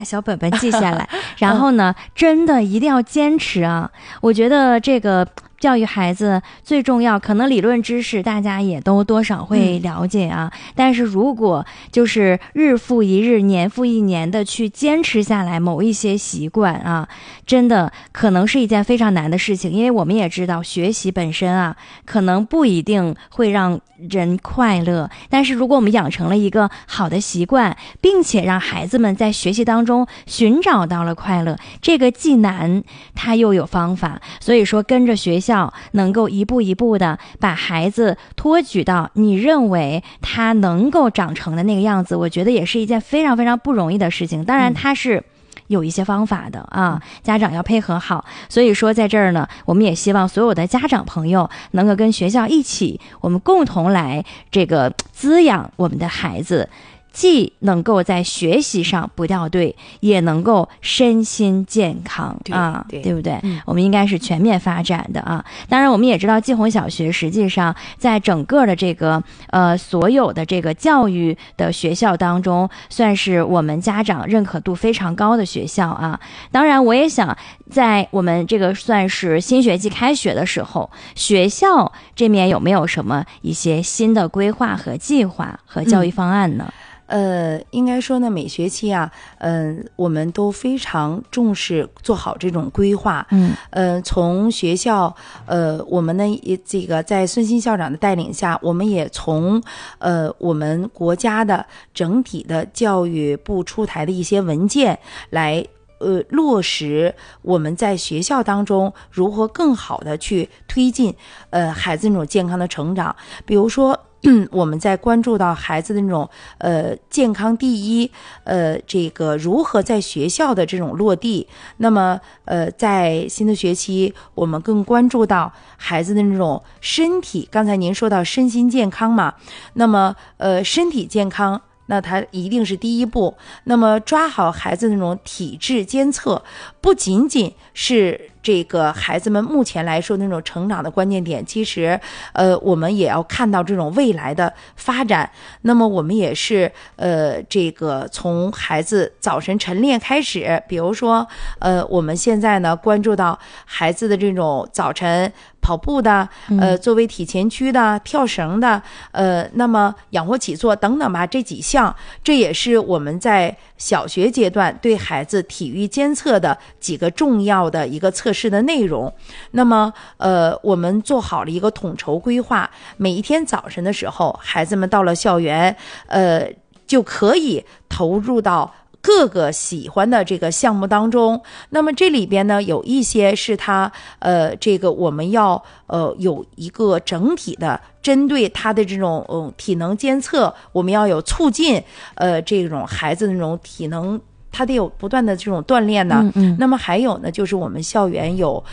小本本记下来，然后呢，真的一定要坚持啊！我觉得这个教育孩子最重要，可能理论知识大家也都多少会了解啊，但是如果就是日复一日、年复一年的去坚持下来某一些习惯啊，真的可能是一件非常难的事情，因为我们也知道学习本身啊，可能不一定会让人快乐，但是如果我们养成了一个好的习惯，并且让孩子们在学习当中寻找到了快乐，这个既难它又有方法，所以说跟着学校能够一步一步的把孩子托举到你认为他能够长成的那个样子，我觉得也是一件非常非常不容易的事情。当然它是有一些方法的啊，家长要配合好。所以说在这儿呢，我们也希望所有的家长朋友能够跟学校一起，我们共同来这个滋养我们的孩子，既能够在学习上不掉队，也能够身心健康啊，对不对？我们应该是全面发展的啊。当然我们也知道季红小学实际上在整个的这个所有的这个教育的学校当中，算是我们家长认可度非常高的学校啊。当然我也想在我们这个算是新学期开学的时候，学校这面有没有什么一些新的规划和计划和教育方案呢？ 应该说呢，每学期啊，我们都非常重视做好这种规划。从学校，我们呢，这个在孙新校长的带领下，我们也从我们国家的整体的教育部出台的一些文件来落实我们在学校当中如何更好的去推进孩子那种健康的成长，比如说。我们在关注到孩子的那种健康第一，这个如何在学校的这种落地。那么在新的学期，我们更关注到孩子的那种身体。刚才您说到身心健康嘛，那么身体健康。那它一定是第一步。那么抓好孩子那种体质监测，不仅仅是这个孩子们目前来说那种成长的关键点，其实我们也要看到这种未来的发展。那么我们也是这个从孩子早晨晨练开始，比如说我们现在呢关注到孩子的这种早晨跑步的，作为体前屈的，跳绳的，那么仰卧起坐等等吧，这几项，这也是我们在小学阶段对孩子体育监测的几个重要的一个测试的内容。那么我们做好了一个统筹规划，每一天早晨的时候，孩子们到了校园，就可以投入到各个喜欢的这个项目当中。那么这里边呢，有一些是他这个我们要有一个整体的针对他的这种体能监测，我们要有促进这种孩子的那种体能，他得有不断的这种锻炼呢。那么还有呢，就是我们校园有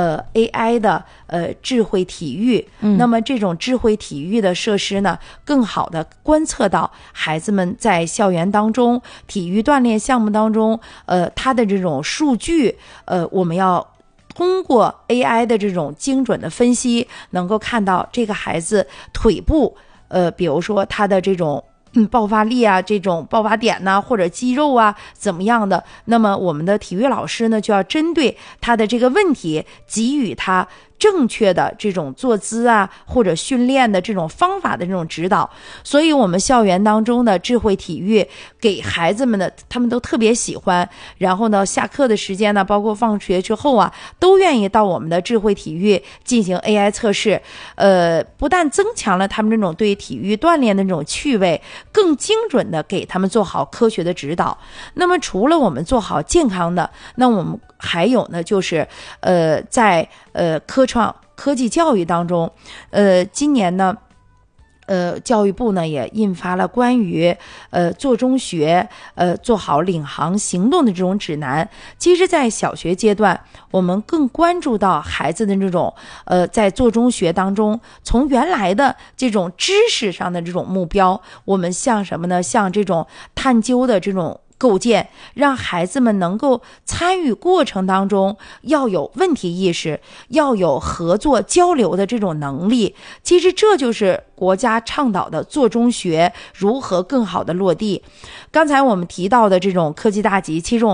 AI 的智慧体育。那么这种智慧体育的设施呢，更好的观测到孩子们在校园当中体育锻炼项目当中他的这种数据，我们要通过 AI 的这种精准的分析，能够看到这个孩子腿部比如说他的这种爆发力啊，这种爆发点呢，或者肌肉啊怎么样的，那么我们的体育老师呢就要针对他的这个问题给予他正确的这种坐姿啊，或者训练的这种方法的这种指导。所以我们校园当中的智慧体育给孩子们的他们都特别喜欢，然后呢下课的时间呢，包括放学之后啊，都愿意到我们的智慧体育进行 AI 测试。不但增强了他们这种对体育锻炼的这种趣味，更精准的给他们做好科学的指导。那么除了我们做好健康的，那我们还有呢，就是在科创科技教育当中，今年呢教育部呢也印发了关于做中学做好领航行动的这种指南。其实在小学阶段，我们更关注到孩子的这种在做中学当中，从原来的这种知识上的这种目标，我们像什么呢？像这种探究的这种构建，让孩子们能够参与过程当中要有问题意识，要有合作交流的这种能力。其实这就是国家倡导的做中学如何更好的落地。刚才我们提到的这种科技大集，其实我